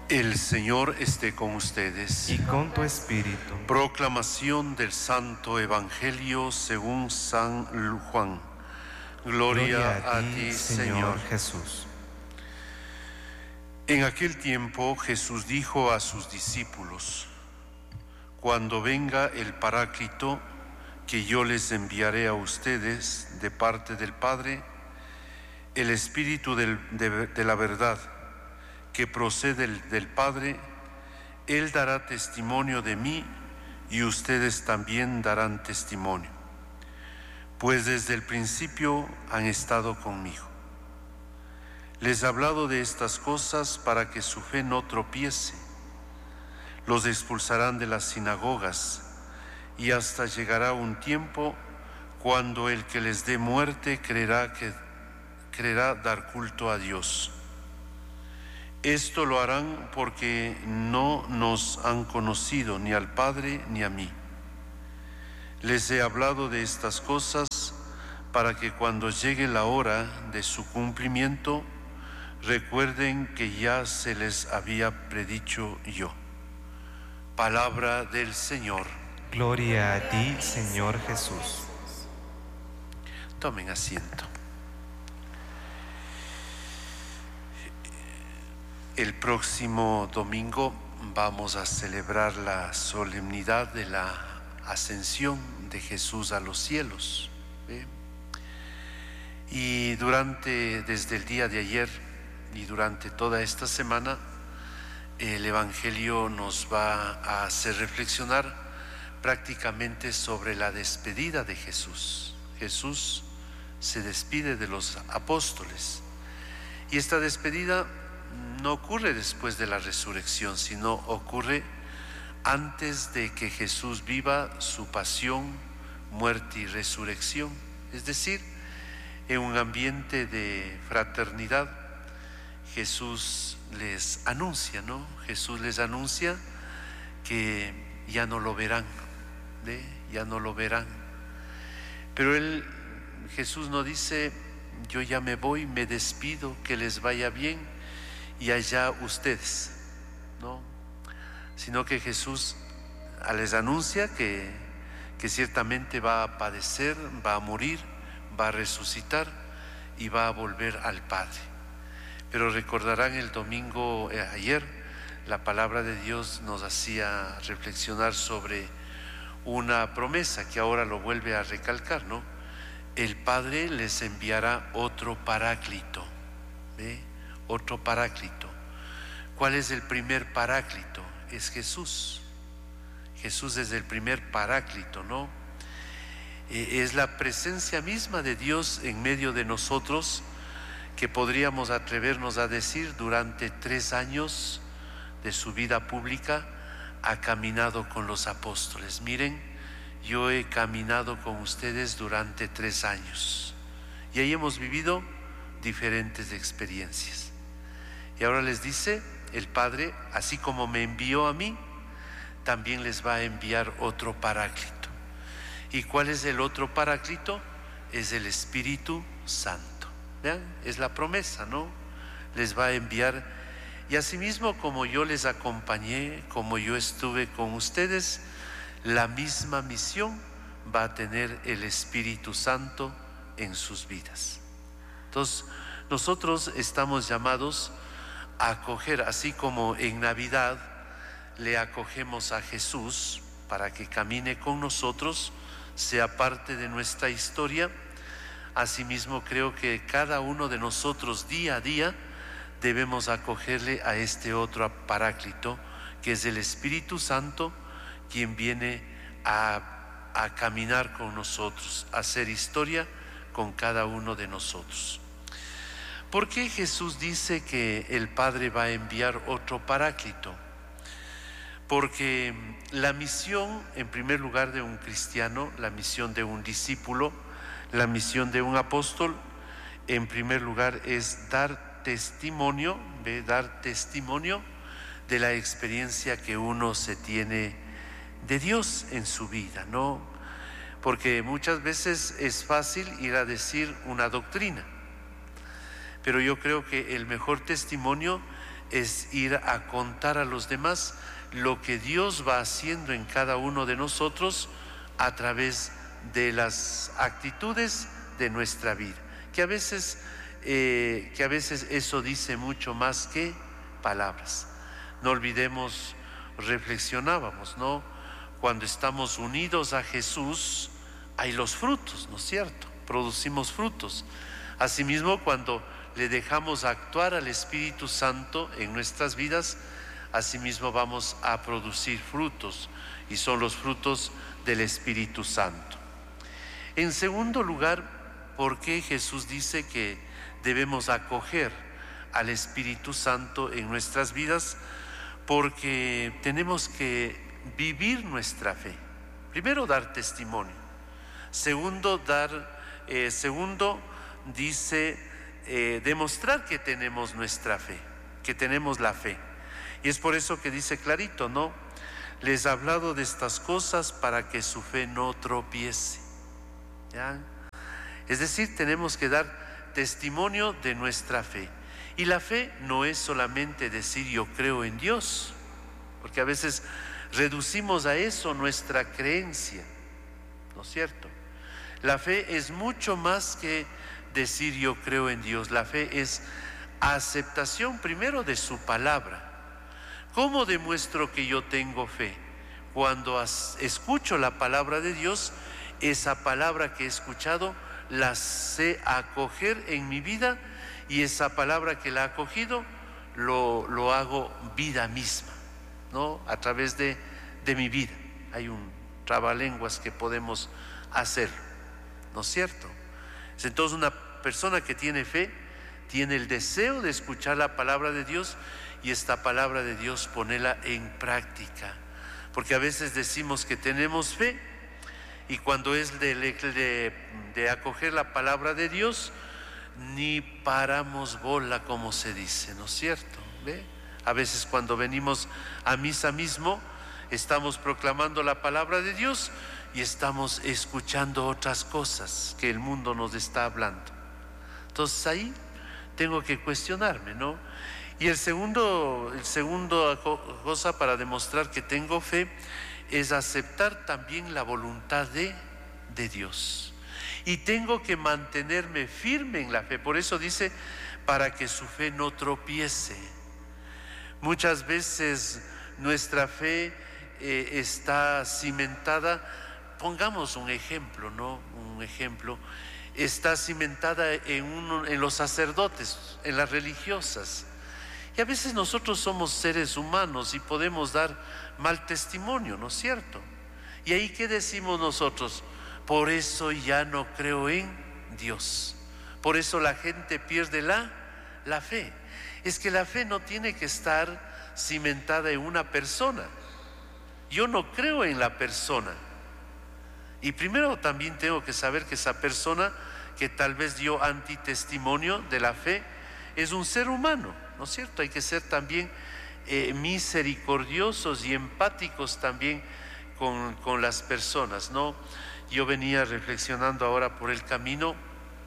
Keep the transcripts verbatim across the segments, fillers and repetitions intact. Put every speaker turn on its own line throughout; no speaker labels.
El Señor esté con ustedes.
Y con tu espíritu.
Proclamación del Santo Evangelio según San Juan. Gloria, Gloria a ti, Señor
Jesús.
En aquel tiempo Jesús dijo a sus discípulos: Cuando venga el Paráclito, que yo les enviaré a ustedes de parte del Padre, el Espíritu del, de, de la verdad, que procede del, del Padre, Él dará testimonio de mí y ustedes también darán testimonio, pues desde el principio han estado conmigo. Les he hablado de estas cosas para que su fe no tropiece. Los expulsarán de las sinagogas y hasta llegará un tiempo cuando el que les dé muerte creerá que creerá dar culto a Dios. Esto lo harán porque no nos han conocido ni al Padre ni a mí. Les he hablado de estas cosas para que cuando llegue la hora de su cumplimiento recuerden que ya se les había predicho yo. Palabra del Señor.
Gloria a ti, Señor Jesús.
Tomen asiento. El próximo domingo vamos a celebrar la solemnidad de la ascensión de Jesús a los cielos. ¿eh? Y durante, desde el día de ayer y durante toda esta semana, el Evangelio nos va a hacer reflexionar prácticamente sobre la despedida de Jesús. Jesús se despide de los apóstoles y esta despedida no ocurre después de la resurrección, sino ocurre antes de que Jesús viva su pasión, muerte y resurrección. Es decir, en un ambiente de fraternidad, Jesús les anuncia, ¿no? Jesús les anuncia que ya no lo verán, ¿eh? ya no lo verán. Pero él, Jesús no dice: yo ya me voy, me despido, que les vaya bien y allá ustedes, ¿no? Sino que Jesús les anuncia que, que ciertamente va a padecer, va a morir, va a resucitar y va a volver al Padre. Pero recordarán el domingo, eh, ayer, la palabra de Dios nos hacía reflexionar sobre una promesa que ahora lo vuelve a recalcar, ¿no? El Padre les enviará otro Paráclito, ¿eh? Otro Paráclito. ¿Cuál es el primer Paráclito? Es Jesús. Jesús es el primer Paráclito, ¿no? Eh, es la presencia misma de Dios en medio de nosotros, que podríamos atrevernos a decir durante tres años de su vida pública ha caminado con los apóstoles. Miren, yo he caminado con ustedes durante tres años y ahí hemos vivido diferentes experiencias. Y ahora les dice el Padre: así como me envió a mí, también les va a enviar otro Paráclito. ¿Y cuál es el otro Paráclito? Es el Espíritu Santo. ¿Vean? Es la promesa, ¿no? Les va a enviar. Y asimismo, como yo les acompañé, como yo estuve con ustedes, la misma misión va a tener el Espíritu Santo en sus vidas. Entonces, nosotros estamos llamados a acoger, así como en Navidad le acogemos a Jesús para que camine con nosotros, sea parte de nuestra historia. Asimismo, creo que cada uno de nosotros día a día debemos acogerle a este otro Paráclito, que es el Espíritu Santo, quien viene a, a caminar con nosotros, a hacer historia con cada uno de nosotros. ¿Por qué Jesús dice que el Padre va a enviar otro Paráclito? Porque la misión, en primer lugar, de un cristiano, la misión de un discípulo, la misión de un apóstol, en primer lugar es dar testimonio, ¿ve? dar testimonio de la experiencia que uno se tiene de Dios en su vida, ¿no? Porque muchas veces es fácil ir a decir una doctrina, pero yo creo que el mejor testimonio es ir a contar a los demás lo que Dios va haciendo en cada uno de nosotros a través de las actitudes de nuestra vida, que a veces, eh, que a veces eso dice mucho más que palabras. No olvidemos, reflexionábamos, ¿no? Cuando estamos unidos a Jesús, hay los frutos, ¿no es cierto? Producimos frutos. Asimismo, cuando le dejamos actuar al Espíritu Santo en nuestras vidas, asimismo vamos a producir frutos, y son los frutos del Espíritu Santo. En segundo lugar, ¿por qué Jesús dice que debemos acoger al Espíritu Santo en nuestras vidas? Porque tenemos que vivir nuestra fe. Primero, dar testimonio. Segundo, dar, eh, segundo dice, eh, demostrar que tenemos nuestra fe, que tenemos la fe. Y es por eso que dice clarito, ¿no? Les he hablado de estas cosas para que su fe no tropiece. ¿Ya? Es decir, tenemos que dar testimonio de nuestra fe. Y la fe no es solamente decir yo creo en Dios, porque a veces reducimos a eso nuestra creencia, ¿no es cierto? La fe es mucho más que decir yo creo en Dios. La fe es aceptación primero de su palabra. ¿Cómo demuestro que yo tengo fe? Cuando escucho la palabra de Dios, esa palabra que he escuchado la sé acoger en mi vida, y esa palabra que la he acogido lo, lo hago vida misma, ¿no? A través de, de mi vida. Hay un trabalenguas que podemos hacer, ¿no es cierto? Entonces, una persona que tiene fe tiene el deseo de escuchar la palabra de Dios, y esta palabra de Dios ponerla en práctica. Porque a veces decimos que tenemos fe, y cuando es de, de, de acoger la palabra de Dios, ni paramos bola, como se dice, ¿no es cierto? ¿Ve? A veces cuando venimos a misa mismo, estamos proclamando la palabra de Dios y estamos escuchando otras cosas que el mundo nos está hablando. Entonces ahí tengo que cuestionarme, ¿no? Y el segundo, el segundo cosa para demostrar que tengo fe es aceptar también la voluntad de, de Dios. Y tengo que mantenerme firme en la fe. Por eso dice, para que su fe no tropiece. Muchas veces nuestra fe eh, está cimentada, pongamos un ejemplo, ¿no? Un ejemplo, está cimentada en, uno, en los sacerdotes, en las religiosas. Y a veces nosotros somos seres humanos y podemos dar mal testimonio, ¿no es cierto? Y ahí, ¿qué decimos nosotros? Por eso ya no creo en Dios. Por eso la gente pierde la, la fe. Es que la fe no tiene que estar cimentada en una persona. Yo no creo en la persona. Y primero también tengo que saber que esa persona que tal vez dio antitestimonio de la fe es un ser humano, ¿no es cierto? Hay que ser también eh, misericordiosos y empáticos también con, con las personas, ¿no? Yo venía reflexionando ahora por el camino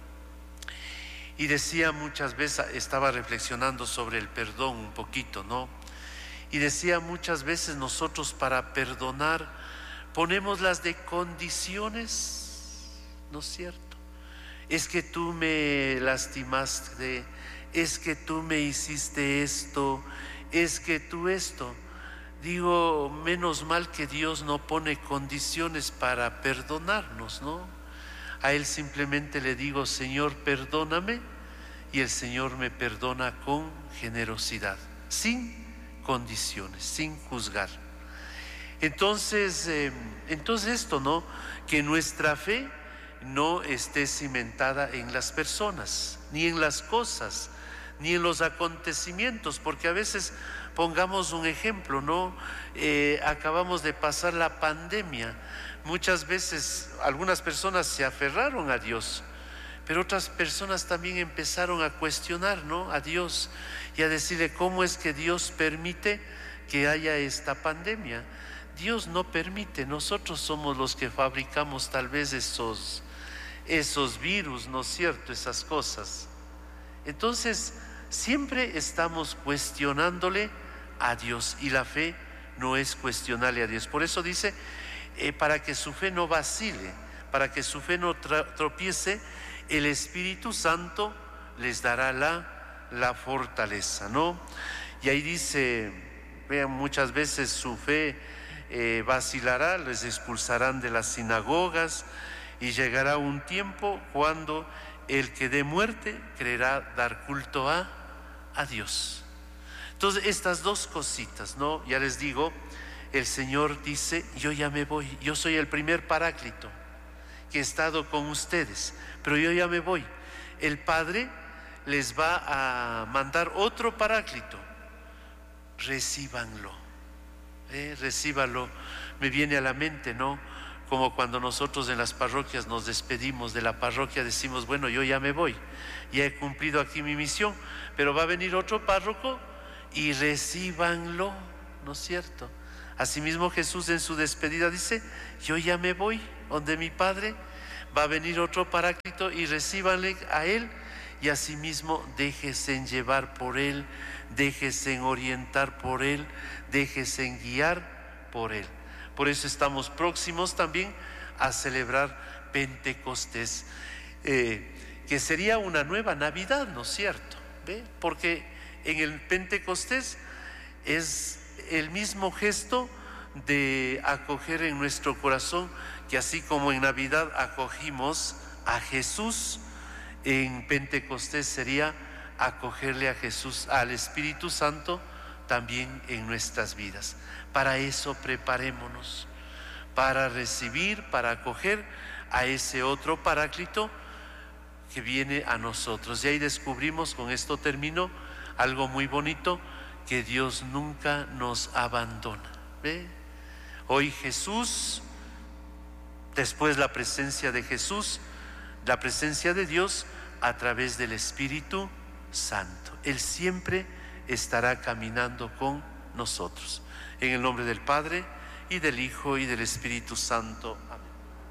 y decía muchas veces, estaba reflexionando sobre el perdón un poquito, ¿no? Y decía muchas veces nosotros para perdonar ponemos las de condiciones, ¿no es cierto? Es que tú me lastimaste, es que tú me hiciste esto, es que tú esto. Digo, menos mal que Dios no pone condiciones para perdonarnos, ¿no? A Él simplemente le digo, Señor, perdóname, y el Señor me perdona con generosidad, sin condiciones, sin juzgar. Entonces, eh, entonces esto, ¿no? Que nuestra fe no esté cimentada en las personas, ni en las cosas, ni en los acontecimientos, porque a veces, pongamos un ejemplo, ¿no? Eh, acabamos de pasar la pandemia. Muchas veces algunas personas se aferraron a Dios, pero otras personas también empezaron a cuestionar, ¿no? A Dios y a decirle, ¿cómo es que Dios permite que haya esta pandemia? Dios no permite, nosotros somos los que fabricamos tal vez esos, esos virus, ¿no es cierto? Esas cosas. Entonces, siempre estamos cuestionándole a Dios, y la fe no es cuestionarle a Dios. Por eso dice, eh, para que su fe no vacile, para que su fe no tropiece, el Espíritu Santo les dará la, la fortaleza, ¿no? Y ahí dice, vean, muchas veces su fe eh, vacilará, les expulsarán de las sinagogas, y llegará un tiempo cuando el que dé muerte creerá dar culto a, a Dios. Entonces, estas dos cositas, ¿no? Ya les digo, el Señor dice, yo ya me voy, yo soy el primer paráclito que he estado con ustedes, pero yo ya me voy. El Padre les va a mandar otro paráclito, recíbanlo, eh, recíbanlo. Me viene a la mente, ¿no? Como cuando nosotros en las parroquias nos despedimos de la parroquia, decimos, bueno, yo ya me voy, ya he cumplido aquí mi misión, pero va a venir otro párroco y recíbanlo, ¿no es cierto? Asimismo Jesús en su despedida dice, yo ya me voy donde mi Padre, va a venir otro paráclito y recíbanle a Él, y asimismo déjese llevar por Él, déjese orientar por Él, déjese guiar por Él. Por eso estamos próximos también a celebrar Pentecostés, eh, que sería una nueva Navidad, ¿no es cierto? ¿Ve? Porque en el Pentecostés es el mismo gesto de acoger en nuestro corazón, que así como en Navidad acogimos a Jesús, en Pentecostés sería acogerle a Jesús, al Espíritu Santo, también en nuestras vidas. Para eso preparémonos, para recibir, para acoger a ese otro paráclito que viene a nosotros. Y ahí descubrimos, con esto termino, algo muy bonito, que Dios nunca nos abandona. ¿Ve? Hoy Jesús, después la presencia de Jesús, la presencia de Dios a través del Espíritu Santo. Él siempre estará caminando con nosotros. En el nombre del Padre, y del Hijo, y del Espíritu Santo. Amén.